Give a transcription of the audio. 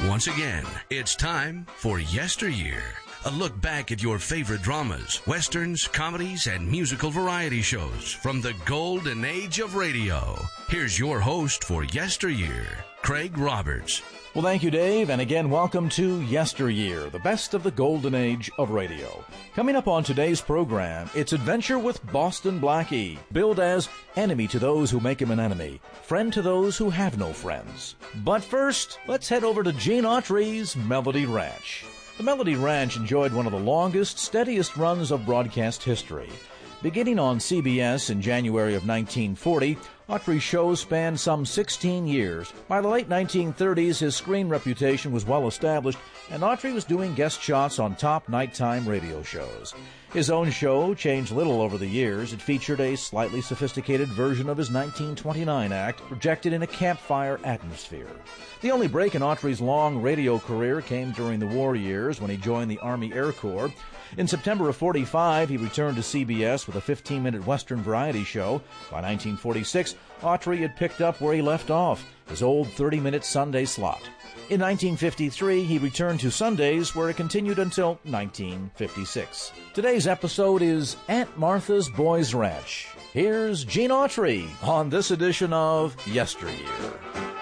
Once again, it's time for Yesteryear, a look back at your favorite dramas, westerns, comedies, and musical variety shows from the golden age of radio. Here's your host for Yesteryear, Craig Roberts. Well, thank you, Dave, and again, welcome to Yesteryear, the best of the golden age of radio. Coming up on today's program, it's Adventure with Boston Blackie, billed as enemy to those who make him an enemy, friend to those who have no friends. But first, let's head over to Gene Autry's Melody Ranch. The Melody Ranch enjoyed one of the longest, steadiest runs of broadcast history. Beginning on CBS in January of 1940, Autry's shows spanned some 16 years. By the late 1930s, his screen reputation was well established, and Autry was doing guest shots on top nighttime radio shows. His own show changed little over the years. It featured a slightly sophisticated version of his 1929 act, projected in a campfire atmosphere. The only break in Autry's long radio career came during the war years when he joined the Army Air Corps. In September of 45, he returned to CBS with a 15-minute Western variety show. By 1946, Autry had picked up where he left off, his old 30-minute Sunday slot. In 1953, he returned to Sundays, where it continued until 1956. Today's episode is Aunt Martha's Boys Ranch. Here's Gene Autry on this edition of Yesteryear.